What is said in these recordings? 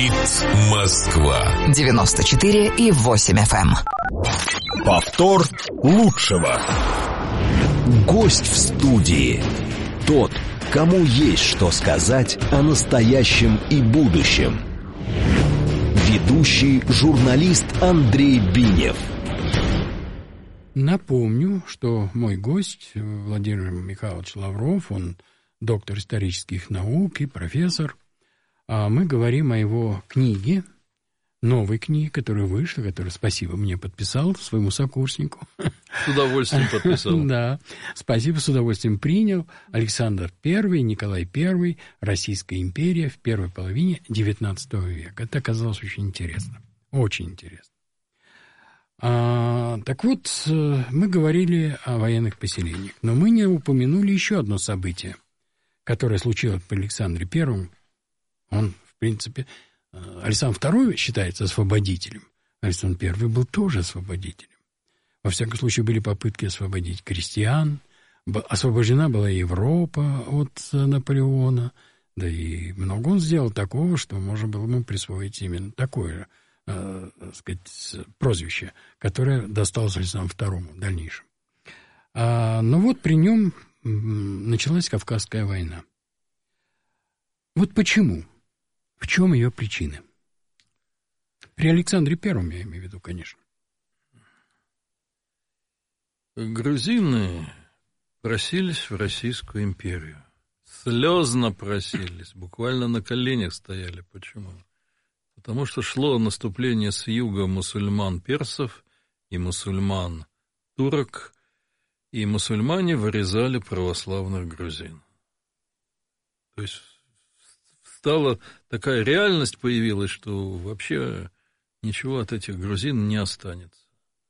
Говорит Москва. 94,8 FM. Повтор лучшего. Гость в студии. Тот, кому есть что сказать о настоящем и будущем. Ведущий журналист Андрей Бинев. Напомню, что мой гость Владимир Михайлович Лавров, он доктор исторических наук и профессор. А мы говорим о его книге, новой книге, которая вышла, которую, спасибо, мне подписал, своему сокурснику. С удовольствием подписал. Да, спасибо, с удовольствием принял. Александр I, Николай I, Российская империя в первой половине XIX века. Это оказалось очень интересно. Очень интересно. Так вот, мы говорили о военных поселениях, но мы не упомянули еще одно событие, которое случилось при Александре I. Он, в принципе, Александр II считается освободителем. Александр I был тоже освободителем. Во всяком случае, были попытки освободить крестьян. Освобождена была Европа от Наполеона. Да и много он сделал такого, что можно было ему присвоить именно такое, так сказать, прозвище, которое досталось Александру II в дальнейшем. Но вот при нем началась Кавказская война. Вот почему? В чем ее причины? При Александре Первом, я имею в виду, конечно. Грузины просились в Российскую империю. Слезно просились, буквально на коленях стояли. Почему? Потому что шло наступление с юга мусульман-персов и мусульман-турок, и мусульмане вырезали православных грузин. То есть стала такая реальность появилась, что вообще ничего от этих грузин не останется.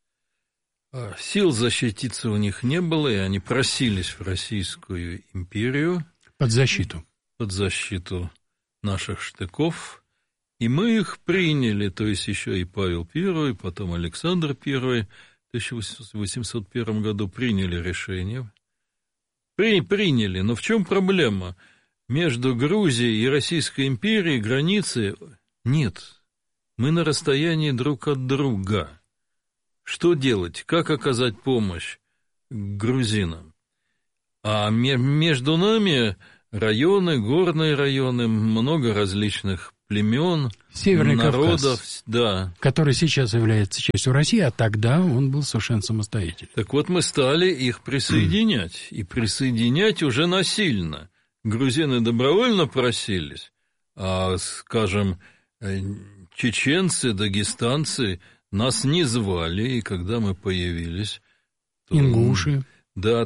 Сил защититься у них не было, и они просились в Российскую империю. Под защиту. Под защиту наших штыков. И мы их приняли, то есть еще и Павел I, потом Александр I в 1801 году приняли решение. Приняли, но в чем проблема? Между Грузией и Российской империей границы нет. Мы на расстоянии друг от друга. Что делать? Как оказать помощь грузинам? А между нами районы, горные районы, много различных племен, Северный народов, Кавказ, да. который сейчас является частью России, а тогда он был совершенно самостоятельным. Так вот, мы стали их присоединять, и присоединять уже насильно. Грузины добровольно просились, а, скажем, чеченцы, дагестанцы нас не звали, и когда мы появились... То, ингуши. Да,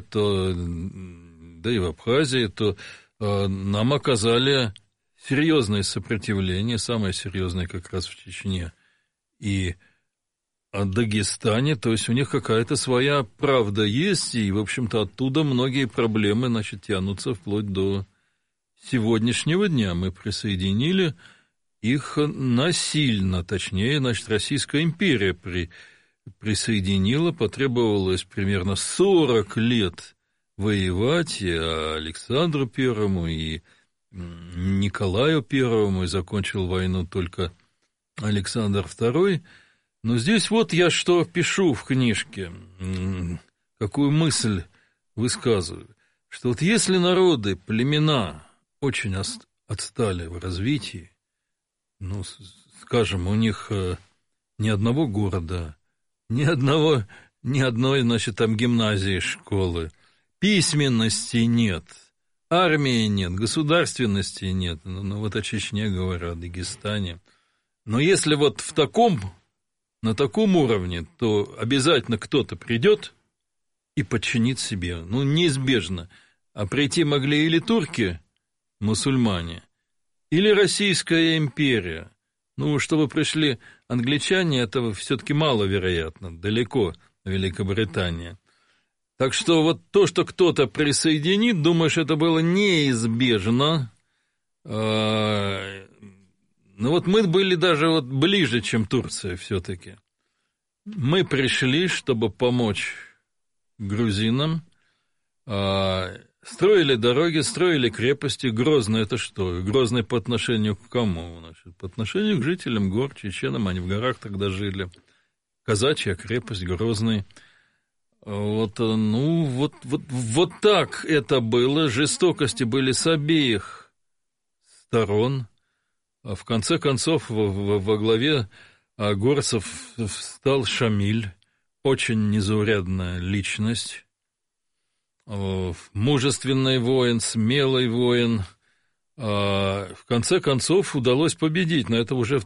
и в Абхазии, то нам оказали серьезное сопротивление, самое серьезное как раз в Чечне. И о Дагестане, то есть у них какая-то своя правда есть, и, в общем-то, оттуда многие проблемы, значит, тянутся вплоть до сегодняшнего дня. Мы присоединили их насильно, точнее, значит, Российская империя присоединила, потребовалось примерно 40 лет воевать и Александру Первому, и Николаю Первому, и закончил войну только Александр II. Но здесь вот я что пишу в книжке, какую мысль высказываю, что вот если народы, племена очень отстали в развитии, ну, скажем, у них ни одного города, ни одной, значит, там гимназии, школы, письменности нет, армии нет, государственности нет, ну вот о Чечне говорю, о Дагестане. Но если вот на таком уровне, то обязательно кто-то придет и подчинит себе, ну, неизбежно. А прийти могли или турки, мусульмане, или Российская империя. Ну, чтобы пришли англичане, этого все-таки маловероятно, далеко Великобритания. Так что вот то, что кто-то присоединит, думаешь, это было неизбежно. Но вот мы были даже вот ближе, чем Турция все-таки. Мы пришли, чтобы помочь грузинам. Строили дороги, строили крепости. Грозный — это что? Грозный по отношению к кому? Значит, по отношению к жителям гор, чеченам, они в горах тогда жили. Казачья крепость, Грозный. Вот так это было. Жестокости были с обеих сторон. А в конце концов, во главе горцев стал Шамиль, очень незаурядная личность. Мужественный воин, смелый воин. В конце концов удалось победить, но это уже в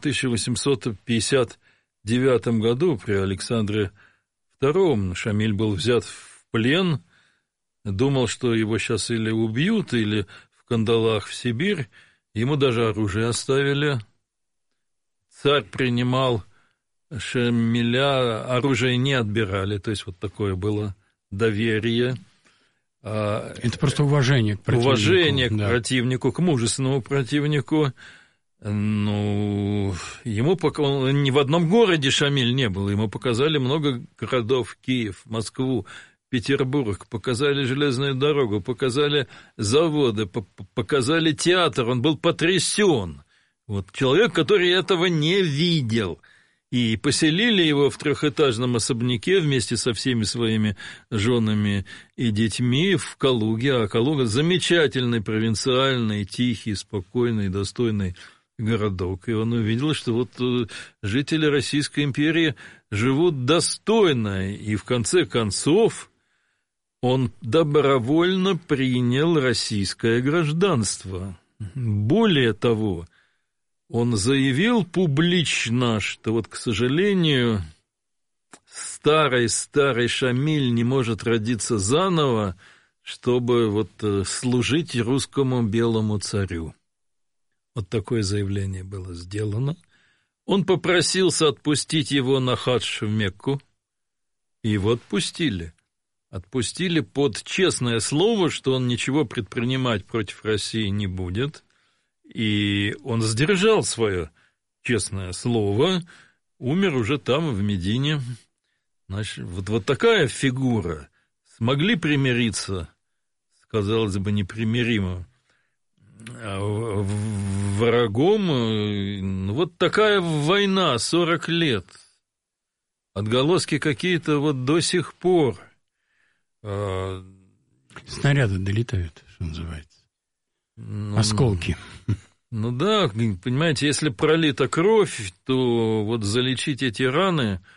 1859 году при Александре II. Шамиль был взят в плен, думал, что его сейчас или убьют, или в кандалах в Сибирь. Ему даже оружие оставили. Царь принимал Шамиля, оружие не отбирали, то есть вот такое было доверие. Это просто уважение к противнику. Уважение к противнику, к мужественному противнику. Ну, ему он ни в одном городе Шамиль не был. Ему показали много городов: Киев, Москву, Петербург, показали железную дорогу, показали заводы, показали театр. Он был потрясен. Вот человек, который этого не видел. И поселили его в трехэтажном особняке вместе со всеми своими женами и детьми в Калуге. А Калуга — замечательный, провинциальный, тихий, спокойный, достойный городок. И он увидел, что вот жители Российской империи живут достойно. И в конце концов он добровольно принял российское гражданство. Более того, он заявил публично, что вот, к сожалению, старый Шамиль не может родиться заново, чтобы вот служить русскому белому царю. Вот такое заявление было сделано. Он попросился отпустить его на хадж в Мекку, и его отпустили. Отпустили под честное слово, что он ничего предпринимать против России не будет. И он сдержал свое честное слово, умер уже там, в Медине. Значит, вот такая фигура. Смогли примириться, казалось бы, непримиримо, врагом. Вот такая война, 40 лет. Отголоски какие-то вот до сих пор. Снаряды долетают, что называется. Осколки. Ну да, понимаете, если пролита кровь, то вот залечить эти раны